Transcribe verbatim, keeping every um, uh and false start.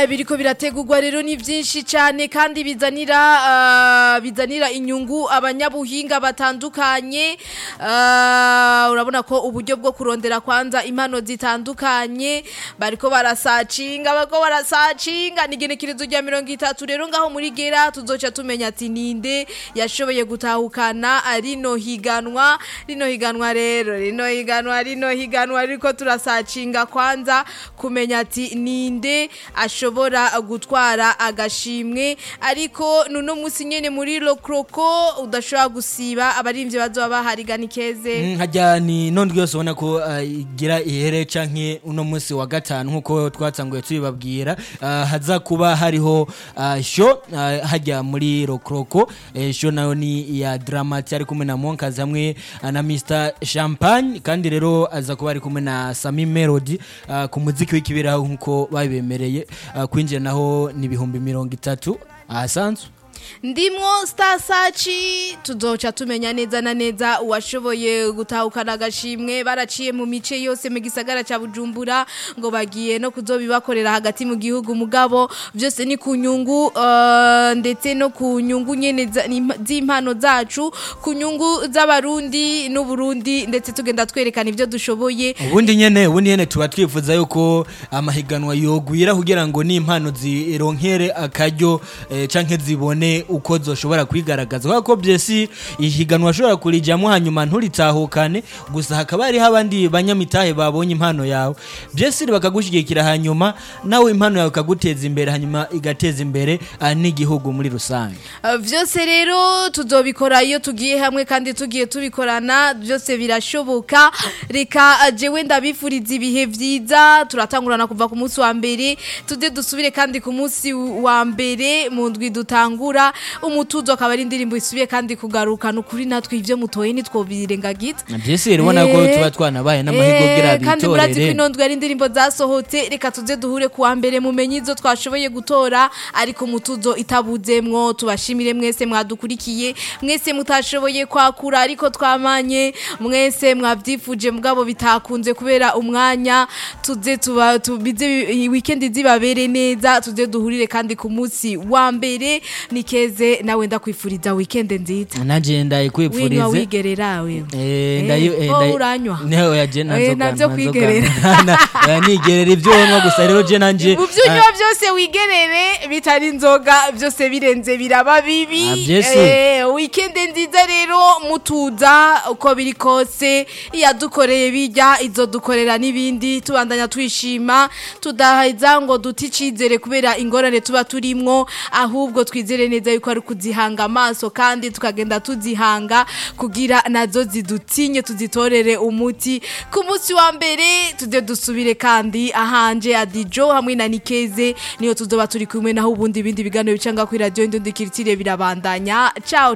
Ah, biriko birategurwa rero ni byinshi cyane kandi bizanira uh, bizanira inyungu abanyabuhinga batandukanye. Uh, urabona ko uburyo bwo kurondera kwanza impano zitandukanye bariko barasacinga bako barasacinga nigenekerezo rya mirongo itatu rero ngaho muri gera tuzoca tumenya ati ninde yashoboye gutahukana arino higanwa rino higanwa rero rino higanwa rino higanwa ariko turasacinga kwanza kumenya ati ninde ashobora gutwara agashimwe ariko nuno musi nyene muri Lokroko udashobora gusiba abarimvye bazoba baharigana ikeze hajya ni nondwe yose ubona ko uh, igira ihere canke uno musi wa gatanu nkuko twatsanguye tubibabwira uh, haza kuba hariho uh, show uh, hajya muri Lokroko uh, show nayo ni ya Dramati ari kumwe na Monkazi hamwe uh, na mister Champagne kandi rero aza kuba ari kumwe na Sami Melody uh, ku muziki w'ikibira nkuko babibemereye uh, kwinjira naho ni ibihumbi mirongo itatu ahasanzwe ndimwo Star Sachi tuzoca tumenya neza na neza uwashoboye gutahukana agashimwe baraciye mu mice yose mu gisagara ca Bujumbura ngo bagiye no kuzobibakorera hagati mu gihugu mugabo byose ni kunyungu uh, ndetse no kunyungu nyene z'impano zacu kunyungu z'abarundi no Burundi ndetse tugenda twerekana ivyo dushoboye ubundi nyene ubundi nyene tuba twifuza yuko amahiganwa yogwira kugira ngo ni impano zironkere akaryo eh, canke zibone uko zoshobora kwigaragaza ko byesi ihiganwa ashobora kurijamo hanyuma nturitahukane gusa hakaba ari habandi banyamitahe babonye impano yawe byesi bakagushigikira hanyuma nawe impano yawe kaguteza imbere hanyuma igateza imbere uh, n'igihugu muri rusange uh, byose rero tuzobikora iyo tugiye hamwe kandi tugiye tubikorana byose birashoboka reka uh, jewe ndabifuriza ibihe vyiza turatangurana kuva ku munsi wa mbere tude dusubire kandi ku munsi wa mbere mu ndwi dutangura umutuzo akaba ari indirimbo isubiye kandi kugaruka no kuri natwe ivyo mutoye nitwobirengagiza byese ribona ko tuba twanabaye n'amahigo gira bitorere kandi murazi ko inondwe ari indirimbo zasohotse reka tuze duhure kuwa mbere mumenye izo twashoboye gutora ariko umutuzo itabuzemwo tubashimire mwese mwadukurikiye mwese mutashoboye kwakura ariko twamanye mwese mwavyifuje mugabo bitakunze kubera umwanya tuze tuba tubize weekend zibabere neza tuze duhurire kandi ku munsi wa mbere nikeze nawe ndakwifuriza weekend nziza naje ndayikwifurize winwa wigerera wewe eh ndayo eh ndayo uranywa neho yaje nazo eh navyo kwigerera nigerera ivyo nko gusa rero je nanje uvyunywa byose wigerere bitari inzoga byose birenze biraba bibi eh weekend nziza rero mutuza uko biri kose yadukoreye bijya izo dukorera nibindi tubandanya twishima tudahiza ngo duticizere kubera ingorane tuba turimwo ahubwo twizere neza yuko ari kuzihanga amaso kandi tukagenda tuzihanga kugira nazo zidutinye tuzitorere umuti ku munsi wa mbere tude dusubire kandi ahanje Adijo hamwe na Nikeze niyo tuzoba turi kumwe naho ubundi bindi biganiro bicanga kuri radio Indundikiritsire birabandanya ciao.